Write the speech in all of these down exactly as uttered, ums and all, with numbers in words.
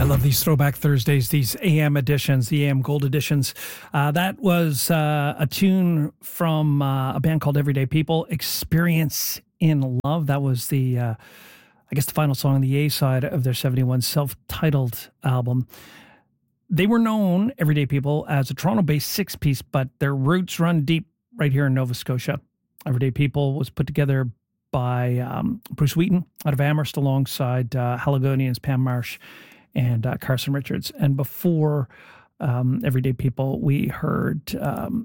I love these Throwback Thursdays, these A M editions, the A M Gold editions. Uh, that was uh, a tune from uh, a band called Everyday People, Experience in Love. That was the, uh, I guess, the final song on the A side of their seventy-one self-titled album. They were known, Everyday People, as a Toronto-based six-piece, but their roots run deep right here in Nova Scotia. Everyday People was put together by um, Bruce Wheaton out of Amherst alongside uh, Haligonians Pam Marsh and uh, Carson Richards. And before um, Everyday People, we heard um,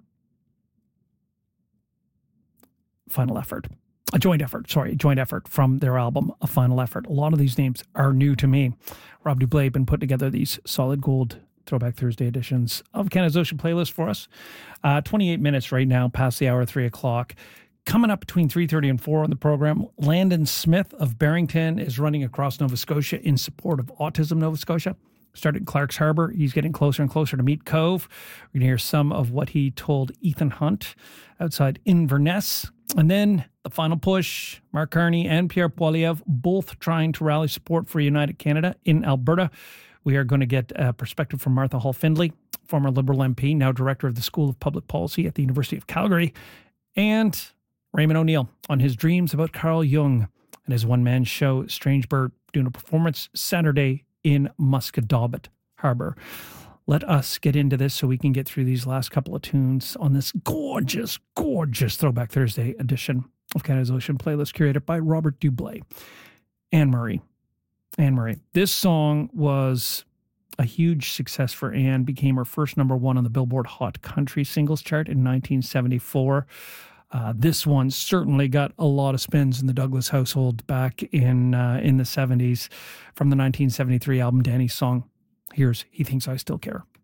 Final Effort. A joint effort, sorry, a joint effort from their album, A Final Effort. A lot of these names are new to me. Rob Dublé been putting together these solid gold Throwback Thursday editions of Canada's Ocean Playlist for us. Uh, twenty-eight minutes right now, past the hour, three o'clock. Coming up between three thirty and four on the program, Landon Smith of Barrington is running across Nova Scotia in support of Autism Nova Scotia. Started in Clark's Harbour. He's getting closer and closer to Meat Cove. We're going to hear some of what he told Ethan Hunt outside Inverness. And then the final push, Mark Carney and Pierre Poilievre both trying to rally support for United Canada in Alberta. We are going to get a perspective from Martha Hall Findlay, former Liberal M P, now director of the School of Public Policy at the University of Calgary, and Raymond O'Neill on his dreams about Carl Jung and his one-man show, Strange Bird, doing a performance Saturday in Musquodoboit Harbour. Let us get into this so we can get through these last couple of tunes on this gorgeous, gorgeous Throwback Thursday edition of Canada's Ocean Playlist, curated by Robert Dublé. Anne-Marie. Anne-Marie. This song was a huge success for Anne, became her first number one on the Billboard Hot Country Singles Chart in nineteen seventy-four. Uh, this one certainly got a lot of spins in the Douglas household back in uh, in the seventies from the nineteen seventy-three album Danny's Song. Here's He Thinks I Still Care.